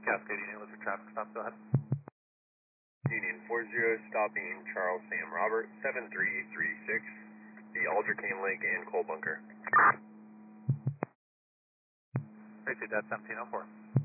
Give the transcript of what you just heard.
Cascade Union with your traffic stop, go ahead. Union 40 stopping Charles Sam Robert 7336, the Alder Cane Lake and Coal Bunker. Received that 1704.